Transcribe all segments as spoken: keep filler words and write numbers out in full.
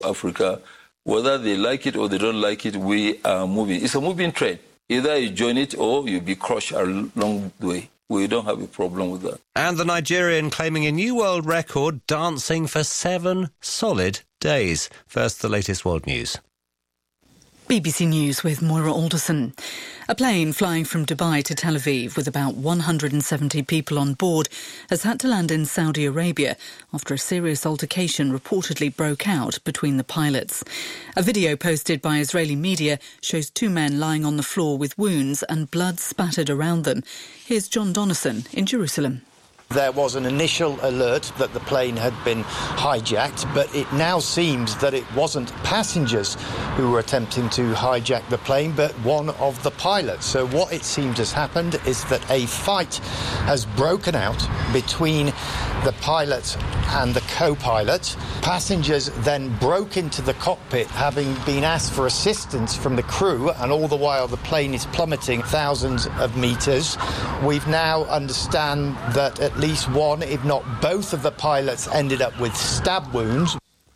Africa, whether they like it or they don't like it, we are moving. It's a moving train. Either you join it or you'll be crushed along the way. We don't have a problem with that. And the Nigerian claiming a new world record, dancing for seven solid days. First, the latest world news. B B C News with Moira Alderson. A plane flying from Dubai to Tel Aviv with about one hundred seventy people on board has had to land in Saudi Arabia after a serious altercation reportedly broke out between the pilots. A video posted by Israeli media shows two men lying on the floor with wounds and blood spattered around them. Here's John Donnison in Jerusalem. There was an initial alert that the plane had been hijacked, but it now seems that it wasn't passengers who were attempting to hijack the plane, but one of the pilots. So what it seems has happened is that a fight has broken out between the pilot and the co-pilot. Passengers then broke into the cockpit, having been asked for assistance from the crew, and all the while the plane is plummeting thousands of metres. We've now understand that at At least one, if not both, of the pilots ended up with stab wounds.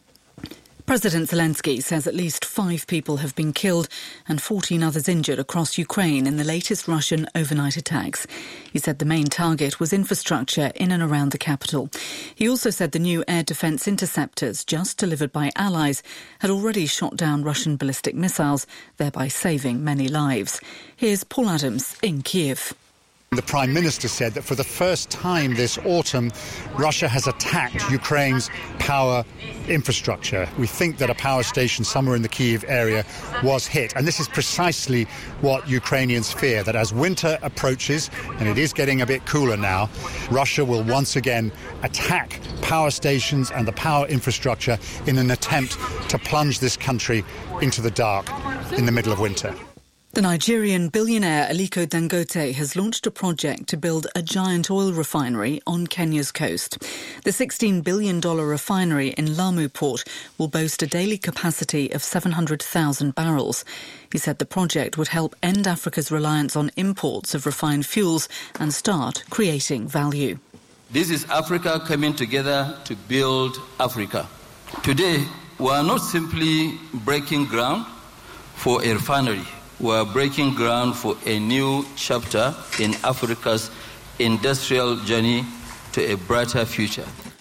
President Zelensky says at least five people have been killed and fourteen others injured across Ukraine in the latest Russian overnight attacks. He said the main target was infrastructure in and around the capital. He also said the new air defence interceptors, just delivered by allies, had already shot down Russian ballistic missiles, thereby saving many lives. Here's Paul Adams in Kiev. The Prime Minister said that for the first time this autumn, Russia has attacked Ukraine's power infrastructure. We think that a power station somewhere in the Kyiv area was hit. And this is precisely what Ukrainians fear, that as winter approaches, and it is getting a bit cooler now, Russia will once again attack power stations and the power infrastructure in an attempt to plunge this country into the dark in the middle of winter. The Nigerian billionaire Aliko Dangote has launched a project to build a giant oil refinery on Kenya's coast. The sixteen billion dollars refinery in Lamu Port will boast a daily capacity of seven hundred thousand barrels. He said the project would help end Africa's reliance on imports of refined fuels and start creating value. This is Africa coming together to build Africa. Today, we are not simply breaking ground for a refinery. We are breaking ground for a new chapter in Africa's industrial journey to a brighter future.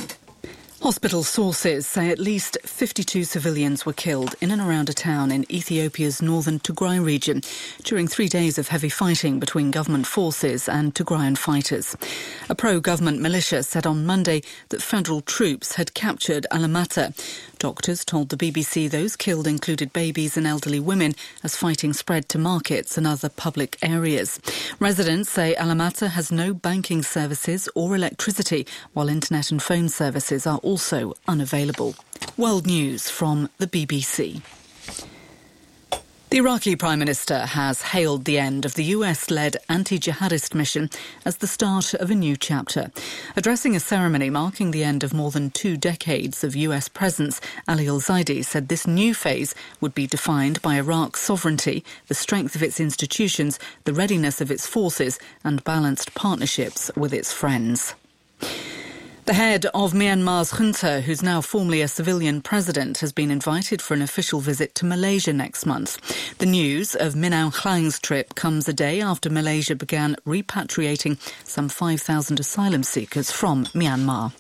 Hospital sources say at least fifty-two civilians were killed in and around a town in Ethiopia's northern Tigray region during three days of heavy fighting between government forces and Tigrayan fighters. A pro-government militia said on Monday that federal troops had captured Alamata. Doctors told the B B C those killed included babies and elderly women as fighting spread to markets and other public areas. Residents say Alamata has no banking services or electricity, while internet and phone services are also unavailable. World News from the B B C. The Iraqi Prime Minister has hailed the end of the U S-led anti-jihadist mission as the start of a new chapter. Addressing a ceremony marking the end of more than two decades of U S presence, Ali al-Zaidi said this new phase would be defined by Iraq's sovereignty, the strength of its institutions, the readiness of its forces, and balanced partnerships with its friends. The head of Myanmar's junta, who's now formally a civilian president, has been invited for an official visit to Malaysia next month. The news of Min Aung Hlaing's trip comes a day after Malaysia began repatriating some five thousand asylum seekers from Myanmar.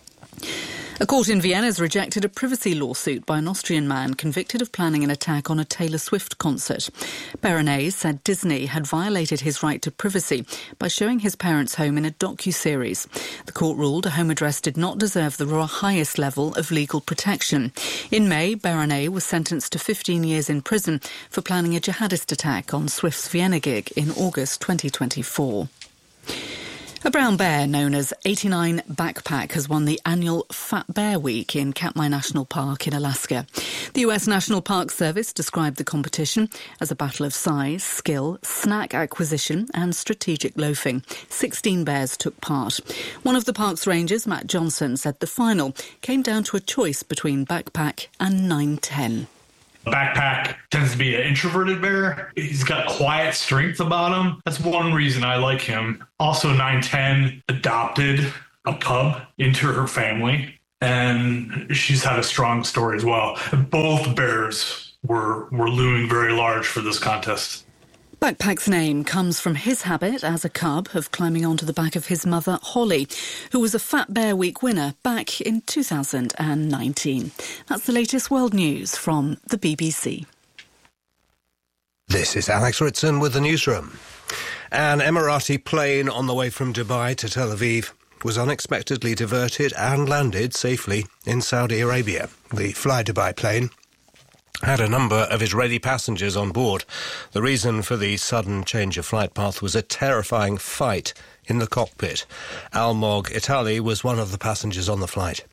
A court in Vienna has rejected a privacy lawsuit by an Austrian man convicted of planning an attack on a Taylor Swift concert. Bernays said Disney had violated his right to privacy by showing his parents' home in a docu-series. The court ruled a home address did not deserve the highest level of legal protection. In May, Bernays was sentenced to fifteen years in prison for planning a jihadist attack on Swift's Vienna gig in August twenty twenty-four. A brown bear known as eighty-nine Backpack has won the annual Fat Bear Week in Katmai National Park in Alaska. The U S National Park Service described the competition as a battle of size, skill, snack acquisition and strategic loafing. Sixteen bears took part. One of the park's rangers, Matt Johnson, said the final came down to a choice between Backpack and nine ten. Backpack tends to be an introverted bear. He's got quiet strength about him. That's one reason I like him. Also, nine ten adopted a cub into her family. and she's had a strong story as well. Both bears were, were looming very large for this contest. Backpack's name comes from his habit as a cub of climbing onto the back of his mother, Holly, who was a Fat Bear Week winner back in two thousand nineteen. That's the latest world news from the B B C. This is Alex Ritson with the newsroom. An Emirati plane on the way from Dubai to Tel Aviv was unexpectedly diverted and landed safely in Saudi Arabia. The Fly Dubai plane had a number of Israeli passengers on board. The reason for the sudden change of flight path was a terrifying fight in the cockpit. Almog Itali was one of the passengers on the flight.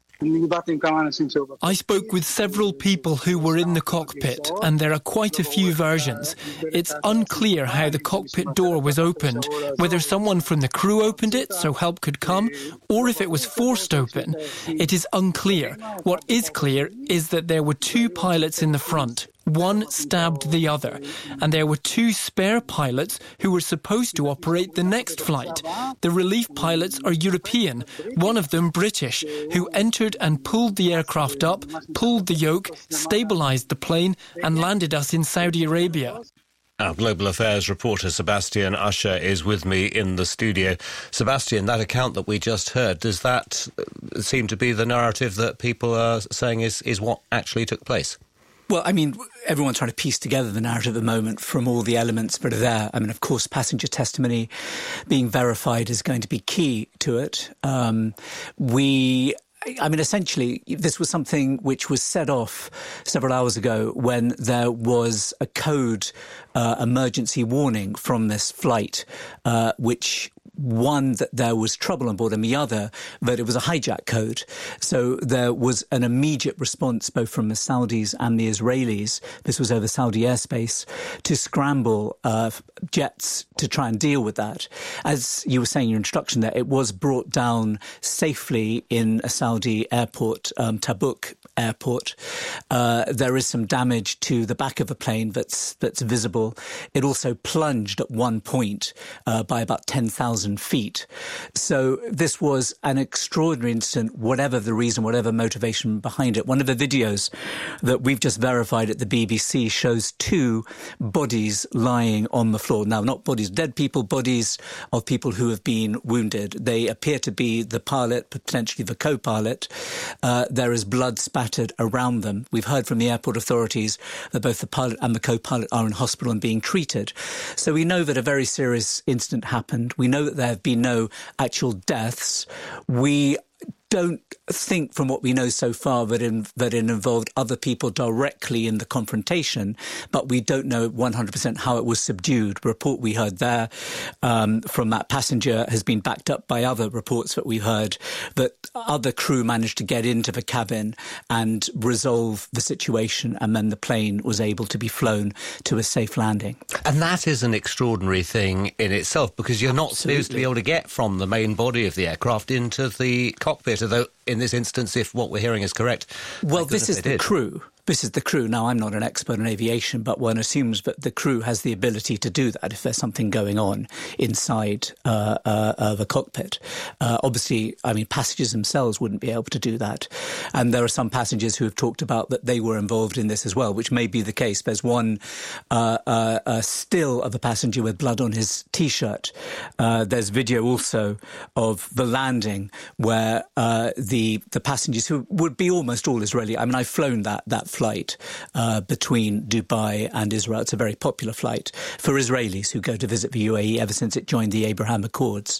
I spoke with several people who were in the cockpit, and there are quite a few versions. It's unclear how the cockpit door was opened, whether someone from the crew opened it so help could come, or if it was forced open. It is unclear. What is clear is that there were two pilots in the front. One stabbed the other, and there were two spare pilots who were supposed to operate the next flight. The relief pilots are European, one of them British, who entered and pulled the aircraft up, pulled the yoke, stabilised the plane and landed us in Saudi Arabia. Our Global Affairs reporter Sebastian Usher is with me in the studio. Sebastian, that account that we just heard, does that seem to be the narrative that people are saying is, is what actually took place? Well, I mean, everyone's trying to piece together the narrative at the moment from all the elements that are there. I mean, of course, passenger testimony being verified is going to be key to it. Um, we... I mean, essentially, this was something which was set off several hours ago when there was a code uh, emergency warning from this flight, uh, which one, that there was trouble on board, and the other, that it was a hijack code. So there was an immediate response both from the Saudis and the Israelis, this was over Saudi airspace, to scramble uh, jets to try and deal with that. As you were saying in your introduction there, it was brought down safely in a Saudi airport, um, Tabuk airport. Uh, there is some damage to the back of the plane that's that's visible. It also plunged at one point uh, by about ten thousand feet. So this was an extraordinary incident, whatever the reason, whatever motivation behind it. One of the videos that we've just verified at the B B C shows two bodies lying on the floor. Now, not bodies of dead people, bodies of people who have been wounded. They appear to be the pilot, potentially the co-pilot. Uh, there is blood spattered around them. We've heard from the airport authorities that both the pilot and the co-pilot are in hospital and being treated. So we know that a very serious incident happened. We know that there have been no actual deaths. We don't think, from what we know so far, that, in, that it involved other people directly in the confrontation, but we don't know one hundred percent how it was subdued. The report we heard there um, from that passenger has been backed up by other reports that we heard, that other crew managed to get into the cabin and resolve the situation, and then the plane was able to be flown to a safe landing. And that is an extraordinary thing in itself, because you're not Absolutely. supposed to be able to get from the main body of the aircraft into the cockpit, although in this instance, if what we're hearing is correct... Well, this is the crew. This is the crew. Now, I'm not an expert in aviation, but one assumes that the crew has the ability to do that if there's something going on inside uh, uh, uh, the cockpit. Uh, obviously, I mean, passengers themselves wouldn't be able to do that. And there are some passengers who have talked about that they were involved in this as well, which may be the case. There's one uh, uh, uh, still of a passenger with blood on his T-shirt. Uh, there's video also of the landing where uh, the the passengers, who would be almost all Israeli. I mean, I've flown that that flight uh, between Dubai and Israel. It's a very popular flight for Israelis who go to visit the U A E ever since it joined the Abraham Accords.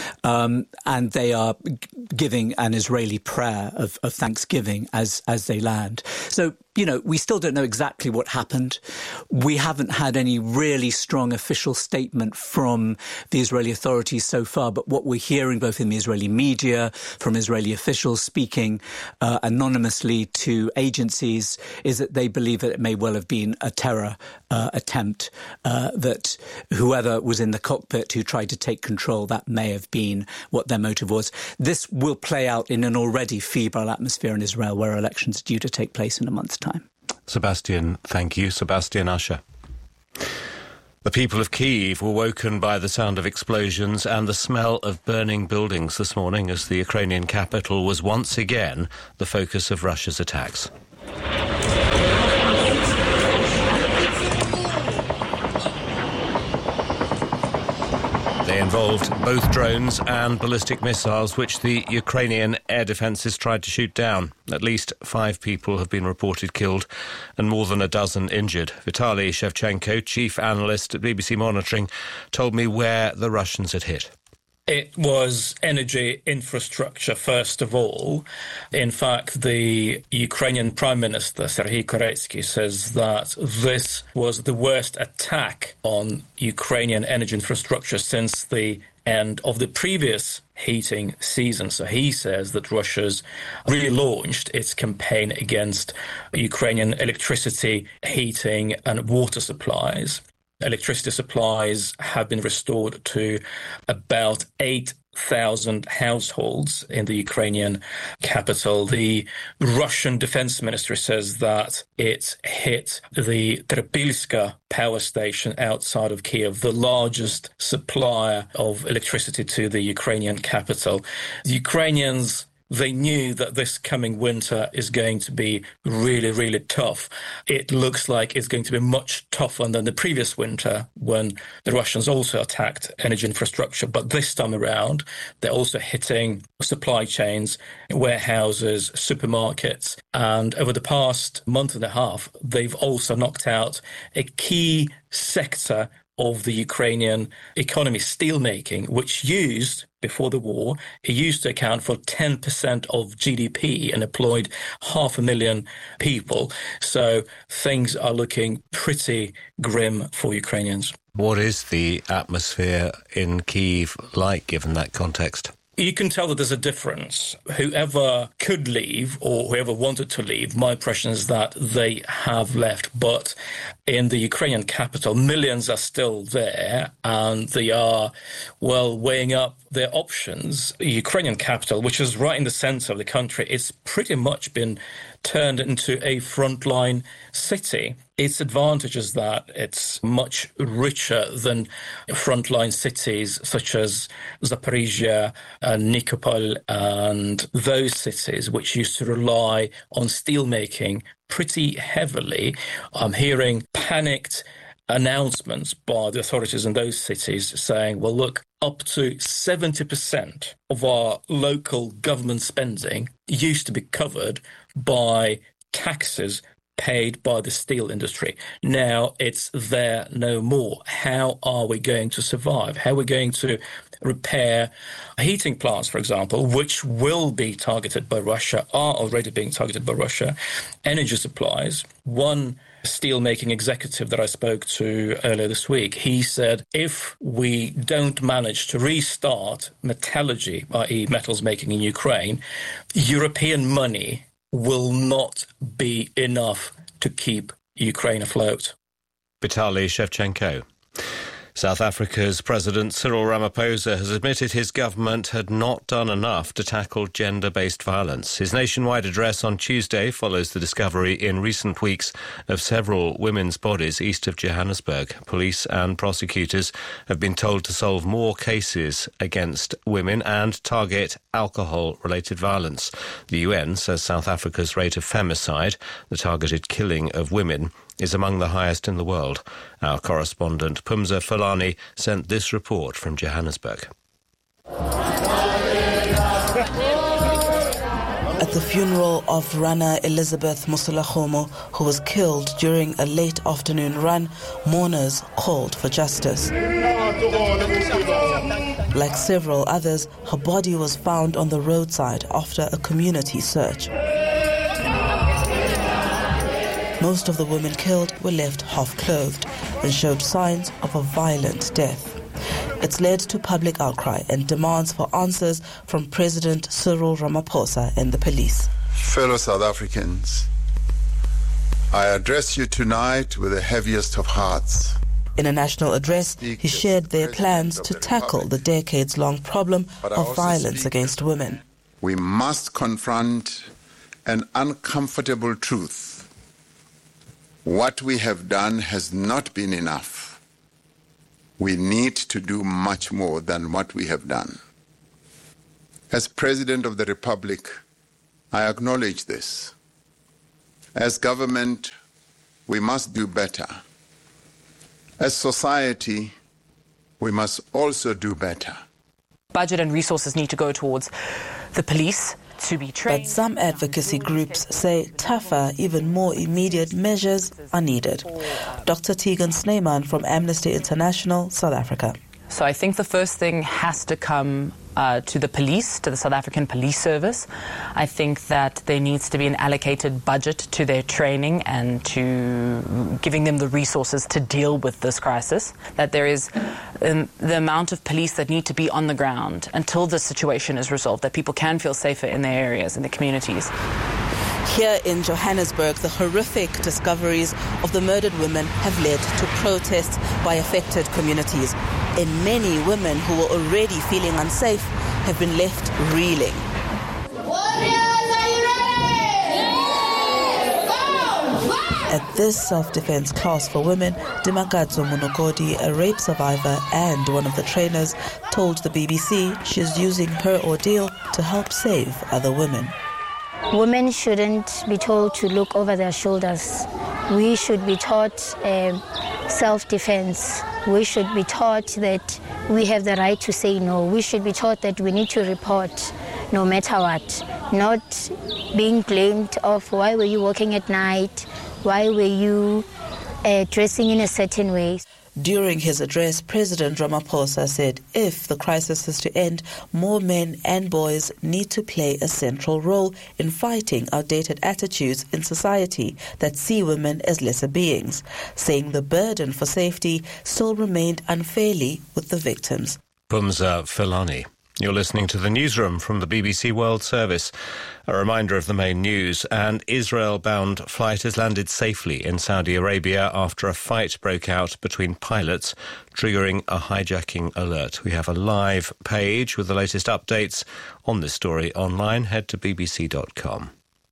Um, and they are g- giving an Israeli prayer of, of thanksgiving as, as they land. So, you know, we still don't know exactly what happened. We haven't had any really strong official statement from the Israeli authorities so far, but what we're hearing both in the Israeli media, from Israeli officials speaking uh, anonymously to agencies, is that they believe that it may well have been a terror uh, attempt, uh, that whoever was in the cockpit who tried to take control, that may have been what their motive was. This will play out in an already febrile atmosphere in Israel, where elections are due to take place in a month's time. Sebastian, thank you. Sebastian Usher. The people of Kyiv were woken by the sound of explosions and the smell of burning buildings this morning as the Ukrainian capital was once again the focus of Russia's attacks. They involved both drones and ballistic missiles, which the Ukrainian air defences tried to shoot down. At least five people have been reported killed and more than a dozen injured. Vitaly Shevchenko, chief analyst at B B C Monitoring, told me where the Russians had hit. It was energy infrastructure, first of all. In fact, the Ukrainian Prime Minister, Serhiy Koretsky, says that this was the worst attack on Ukrainian energy infrastructure since the end of the previous heating season. So he says that Russia's relaunched its campaign against Ukrainian electricity, heating and water supplies. Electricity supplies have been restored to about eight thousand households in the Ukrainian capital. The Russian defense ministry says that it hit the Terpilska power station outside of Kiev, the largest supplier of electricity to the Ukrainian capital. The Ukrainians, they knew that this coming winter is going to be really, really tough. It looks like it's going to be much tougher than the previous winter when the Russians also attacked energy infrastructure. But this time around, they're also hitting supply chains, warehouses, supermarkets. And over the past month and a half, they've also knocked out a key sector of the Ukrainian economy, steelmaking, which used, before the war, it used to account for ten percent of G D P and employed half a million people. So things are looking pretty grim for Ukrainians. What is the atmosphere in Kyiv like, given that context? You can tell that there's a difference. Whoever could leave or whoever wanted to leave, my impression is that they have left. But in the Ukrainian capital, millions are still there and they are, well, weighing up their options. The Ukrainian capital, which is right in the center of the country, it's pretty much been turned into a frontline city. Its advantage is that it's much richer than frontline cities such as Zaporizhia and Nikopol and those cities which used to rely on steelmaking pretty heavily. I'm hearing panicked announcements by the authorities in those cities saying, well, look, up to seventy percent of our local government spending used to be covered by taxes paid by the steel industry. Now it's there no more. How are we going to survive? How are we going to repair heating plants, for example, which will be targeted by Russia, are already being targeted by Russia, energy supplies? One steelmaking executive that I spoke to earlier this week, he said, if we don't manage to restart metallurgy, that is metals making in Ukraine, European money will not be enough to keep Ukraine afloat. Vitaly Shevchenko. South Africa's President Cyril Ramaphosa has admitted his government had not done enough to tackle gender-based violence. His nationwide address on Tuesday follows the discovery in recent weeks of several women's bodies east of Johannesburg. Police and prosecutors have been told to solve more cases against women and target alcohol-related violence. The U N says South Africa's rate of femicide, the targeted killing of women, is among the highest in the world. Our correspondent Pumza Falani sent this report from Johannesburg. At the funeral of Rana Elizabeth Musulakhomo, who was killed during a late afternoon run, mourners called for justice. Like several others, her body was found on the roadside after a community search. Most of the women killed were left half-clothed and showed signs of a violent death. It's led to public outcry and demands for answers from President Cyril Ramaphosa and the police. Fellow South Africans, I address you tonight with the heaviest of hearts. In a national address, he shared their plans to tackle the decades-long problem of violence against women. We must confront an uncomfortable truth. What we have done has not been enough. we need to do much more than what we have done. As President of the Republic, I acknowledge this. As government, we must do better. As society, we must also do better. Budget and resources need to go towards the police to be trained. But some advocacy groups say tougher, even more immediate measures are needed. Doctor Tegan Snyman from Amnesty International, South Africa. So I think the first thing has to come uh, to the police, to the South African Police Service. I think that there needs to be an allocated budget to their training and to giving them the resources to deal with this crisis. That there is um, the amount of police that need to be on the ground until the situation is resolved, that people can feel safer in their areas, in their communities. Here in Johannesburg, the horrific discoveries of the murdered women have led to protests by affected communities. And many women who were already feeling unsafe have been left reeling. At this self-defense class for women, Dimakatso Monokodi, a rape survivor and one of the trainers, told the B B C she's using her ordeal to help save other women. Women shouldn't be told to look over their shoulders. We should be taught uh, self-defense. We should be taught that we have the right to say no. We should be taught that we need to report no matter what. Not being blamed of why were you working at night, why were you uh, dressing in a certain way. During his address, President Ramaphosa said if the crisis is to end, more men and boys need to play a central role in fighting outdated attitudes in society that see women as lesser beings, saying the burden for safety still remained unfairly with the victims. Bumza Filani. You're listening to the newsroom from the B B C World Service. A reminder of the main news. An Israel-bound flight has landed safely in Saudi Arabia after a fight broke out between pilots, triggering a hijacking alert. We have a live page with the latest updates on this story online. Head to b b c dot com.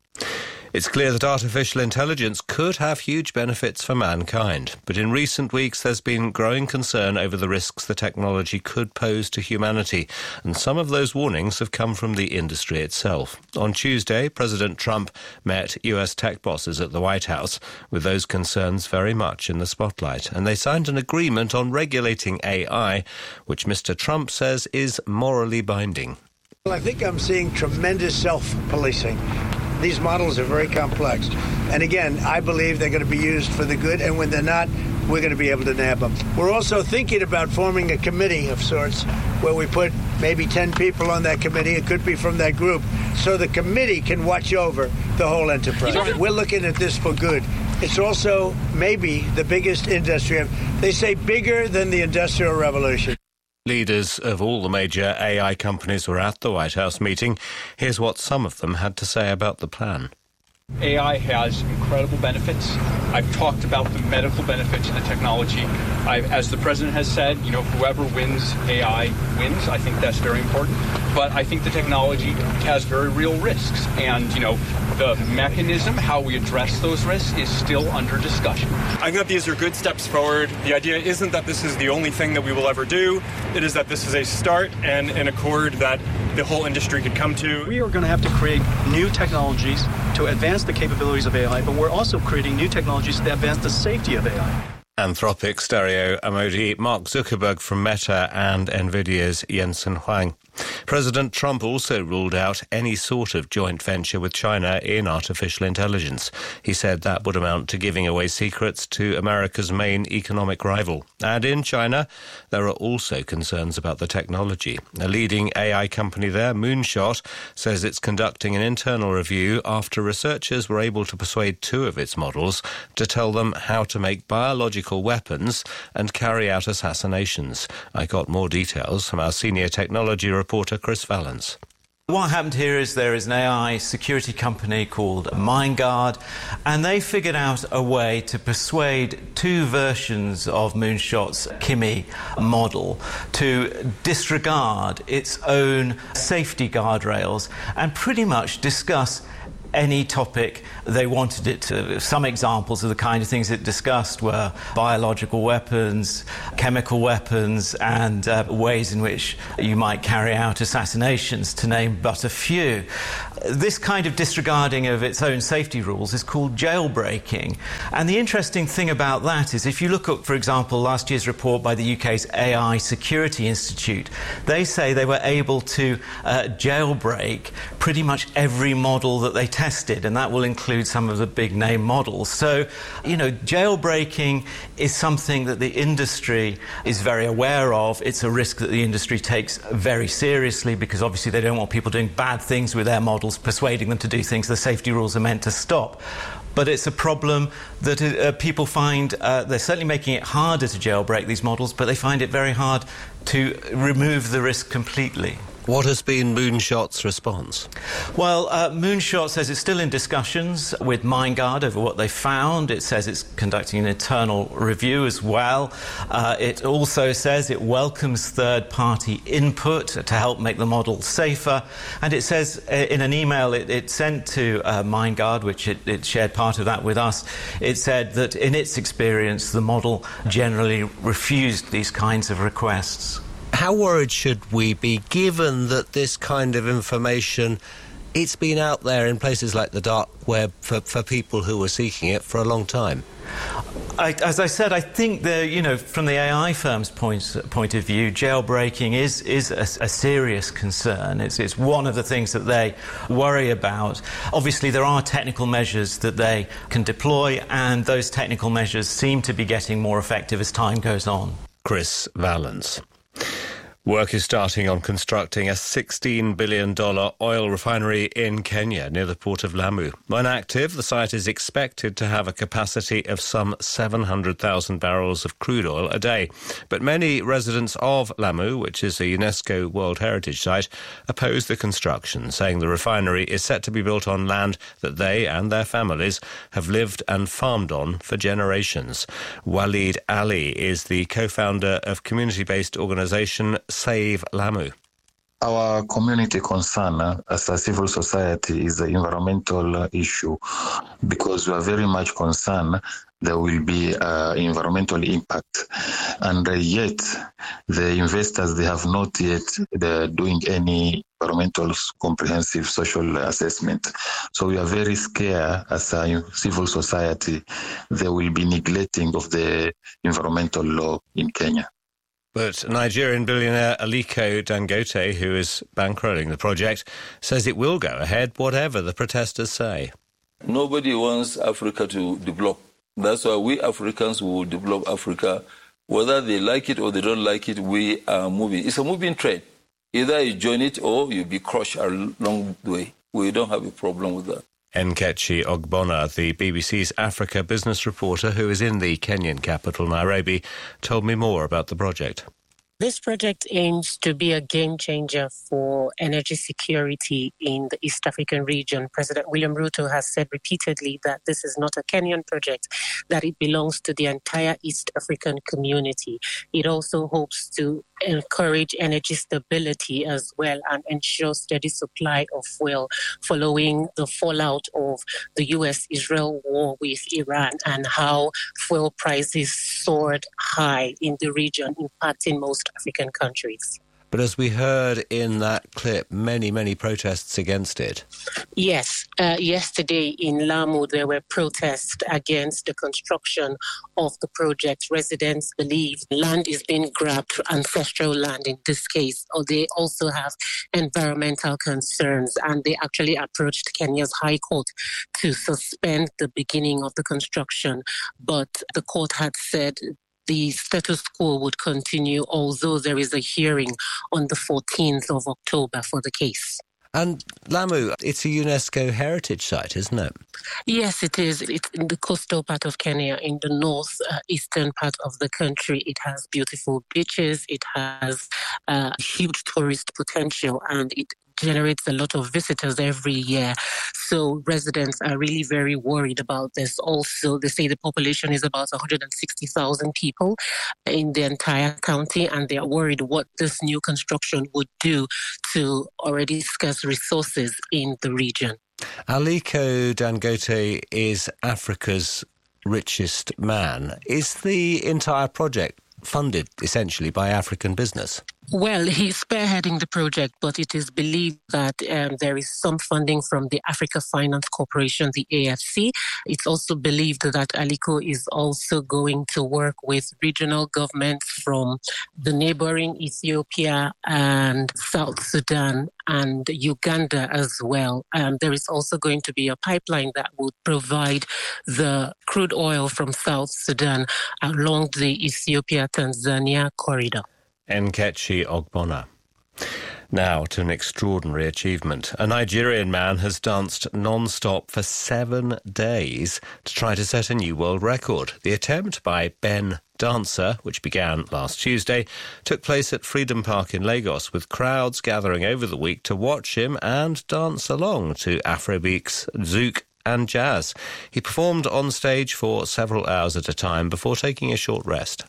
It's clear that artificial intelligence could have huge benefits for mankind, but in recent weeks there's been growing concern over the risks the technology could pose to humanity, and some of those warnings have come from the industry itself. On Tuesday, President Trump met U S tech bosses at the White House, with those concerns very much in the spotlight, and they signed an agreement on regulating A I, which Mister Trump says is morally binding. Well, I think I'm seeing tremendous self-policing. These models are very complex. And again, I believe they're going to be used for the good, and when they're not, we're going to be able to nab them. We're also thinking about forming a committee of sorts where we put maybe ten people on that committee. It could be from that group, so the committee can watch over the whole enterprise. We're looking at this for good. It's also maybe the biggest industry. They say bigger than the Industrial Revolution. Leaders of all the major A I companies were at the White House meeting. Here's what some of them had to say about the plan. A I has incredible benefits. I've talked about the medical benefits of the technology. I, as the president has said, you know, whoever wins A I wins. I think that's very important. But I think the technology has very real risks. And, you know, the mechanism, how we address those risks, is still under discussion. I think that these are good steps forward. The idea isn't that this is the only thing that we will ever do. It is that this is a start and an accord that the whole industry could come to. We are going to have to create new technologies to advance the capabilities of A I, but we're also creating new technologies to advance the safety of A I. Anthropic stereo emoji Mark Zuckerberg from Meta and Nvidia's Jensen Huang. President Trump also ruled out any sort of joint venture with China in artificial intelligence. He said that would amount to giving away secrets to America's main economic rival. And in China, there are also concerns about the technology. A leading A I company there, Moonshot, says it's conducting an internal review after researchers were able to persuade two of its models to tell them how to make biological weapons and carry out assassinations. I got more details from our senior technology reporter Chris Valens. What happened here is there is an A I security company called MindGuard, and they figured out a way to persuade two versions of Moonshot's Kimi model to disregard its own safety guardrails and pretty much discuss any topic they wanted it to. Some examples of the kind of things it discussed were biological weapons, chemical weapons, and uh, ways in which you might carry out assassinations, to name but a few. This kind of disregarding of its own safety rules is called jailbreaking. And the interesting thing about that is, if you look at, for example, last year's report by the U K's A I Security Institute, they say they were able to uh, jailbreak pretty much every model that they tested, and that will include some of the big name models. So, you know, jailbreaking is something that the industry is very aware of. It's a risk that the industry takes very seriously, because obviously they don't want people doing bad things with their models, persuading them to do things the safety rules are meant to stop. But it's a problem that uh, people find, uh, they're certainly making it harder to jailbreak these models, but they find it very hard to remove the risk completely. What has been Moonshot's response? Well, uh, Moonshot says it's still in discussions with MindGuard over what they found. It says it's conducting an internal review as well. Uh, it also says it welcomes third-party input to help make the model safer. And it says uh, in an email it, it sent to uh, MindGuard, which it, it shared part of that with us, it said that in its experience the model generally refused these kinds of requests. How worried should we be, given that this kind of information, it's been out there in places like the dark web for, for people who were seeking it for a long time? I, as I said, I think the, you know, from the A I firm's point point of view, jailbreaking is is a, a serious concern. It's it's one of the things that they worry about. Obviously, there are technical measures that they can deploy, and those technical measures seem to be getting more effective as time goes on. Chris Valance. Work is starting on constructing a sixteen billion dollars oil refinery in Kenya near the port of Lamu. When active, the site is expected to have a capacity of some seven hundred thousand barrels of crude oil a day. But many residents of Lamu, which is a UNESCO World Heritage Site, oppose the construction, saying the refinery is set to be built on land that they and their families have lived and farmed on for generations. Walid Ali is the co-founder of community-based organisation Save Lamu. Our community concern uh, as a civil society is the environmental issue, because we are very much concerned there will be uh, environmental impact. And uh, yet, the investors, they have not yet uh, doing any environmental comprehensive social assessment. So we are very scared as a civil society there will be neglecting of the environmental law in Kenya. But Nigerian billionaire Aliko Dangote, who is bankrolling the project, says it will go ahead whatever the protesters say. Nobody wants Africa to develop. That's why we Africans will develop Africa. Whether they like it or they don't like it, we are moving. It's a moving train. Either you join it or you'll be crushed along the way. We don't have a problem with that. Nkechi Ogbonna, the B B C's Africa business reporter who is in the Kenyan capital, Nairobi, told me more about the project. This project aims to be a game changer for energy security in the East African region. President William Ruto has said repeatedly that this is not a Kenyan project, that it belongs to the entire East African community. It also hopes to encourage energy stability as well and ensure steady supply of fuel following the fallout of the U S Israel war with Iran and how fuel prices soared high in the region, impacting most African countries. But as we heard in that clip, many, many protests against it. Yes. Uh, yesterday in Lamu, there were protests against the construction of the project. Residents believe land is being grabbed, ancestral land in this case, or they also have environmental concerns. And they actually approached Kenya's High Court to suspend the beginning of the construction. But the court had said the status quo would continue, although there is a hearing on the fourteenth of October for the case. And Lamu, it's a UNESCO heritage site, isn't it? Yes, it is. It's in the coastal part of Kenya, in the north uh, eastern part of the country. It has beautiful beaches. It has uh, huge tourist potential, and it generates a lot of visitors every year. So residents are really very worried about this. Also, they say the population is about one hundred sixty thousand people in the entire county, and they are worried what this new construction would do to already scarce resources in the region. Aliko Dangote is Africa's richest man. Is the entire project funded essentially by African business? Well, he's spearheading the project, but it is believed that um, there is some funding from the Africa Finance Corporation, the A F C. It's also believed that Aliko is also going to work with regional governments from the neighboring Ethiopia and South Sudan and Uganda as well. Um, there is also going to be a pipeline that would provide the crude oil from South Sudan along the Ethiopia-Tanzania corridor. Nkechi Ogbonna. Now to an extraordinary achievement. A Nigerian man has danced non-stop for seven days to try to set a new world record. The attempt by Ben Dancer, which began last Tuesday, took place at Freedom Park in Lagos, with crowds gathering over the week to watch him and dance along to Afrobeats, zouk and jazz. He performed on stage for several hours at a time before taking a short rest.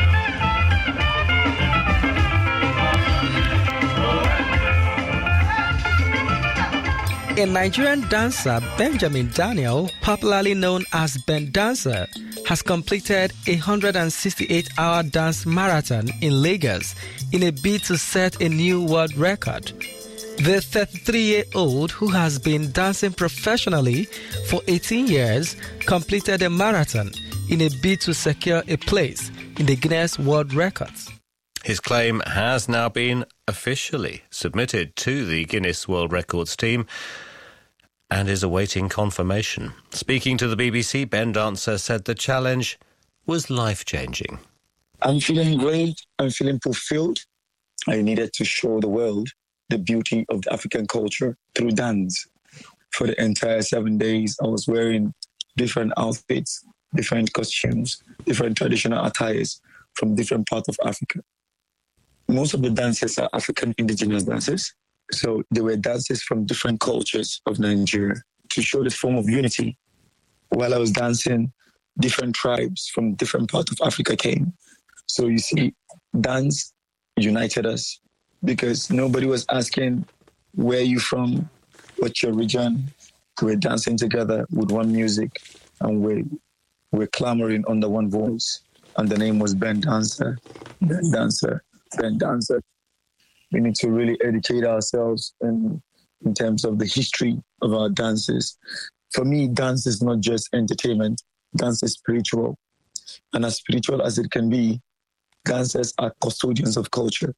A Nigerian dancer, Benjamin Daniel, popularly known as Ben Dancer, has completed a one hundred sixty-eight hour dance marathon in Lagos in a bid to set a new world record. The thirty-three-year-old, who has been dancing professionally for eighteen years, completed a marathon in a bid to secure a place in the Guinness World Records. His claim has now been officially submitted to the Guinness World Records team and is awaiting confirmation. Speaking to the B B C, Ben Dancer said the challenge was life-changing. I'm feeling great. I'm feeling fulfilled. I needed to show the world the beauty of the African culture through dance. For the entire seven days, I was wearing different outfits, different costumes, different traditional attires from different parts of Africa. Most of the dances are African indigenous dances. So they were dances from different cultures of Nigeria to show this form of unity. While I was dancing, different tribes from different parts of Africa came. So you see, dance united us because nobody was asking, where are you from? What's your region? We were dancing together with one music and we were clamoring under one voice. And the name was Ben Dancer, Ben Dancer, Ben Dancer. We need to really educate ourselves in, in terms of the history of our dances. For me, dance is not just entertainment. Dance is spiritual. And as spiritual as it can be, dancers are custodians of culture.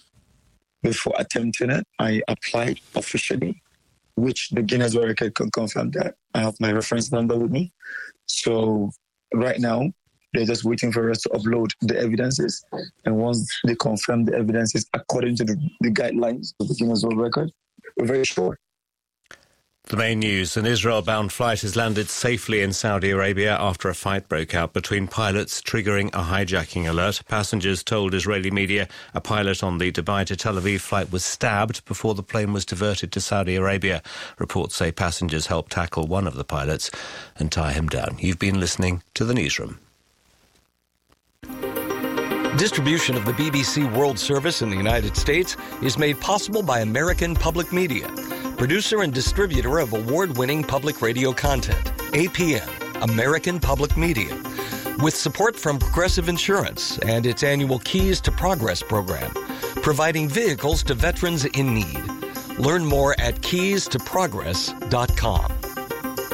Before attempting it, I applied officially, which the Guinness World Record can confirm that. I have my reference number with me. So right now, they're just waiting for us to upload the evidences. And once they confirm the evidences according to the, the guidelines of the Guinness World Record, we're very sure. The main news: an Israel-bound flight has landed safely in Saudi Arabia after a fight broke out between pilots, triggering a hijacking alert. Passengers told Israeli media a pilot on the Dubai to Tel Aviv flight was stabbed before the plane was diverted to Saudi Arabia. Reports say passengers helped tackle one of the pilots and tie him down. You've been listening to The Newsroom. Distribution of the B B C World Service in the United States is made possible by American Public Media, producer and distributor of award-winning public radio content. A P M, American Public Media, with support from Progressive Insurance and its annual Keys to Progress program, providing vehicles to veterans in need. Learn more at keys to progress dot com.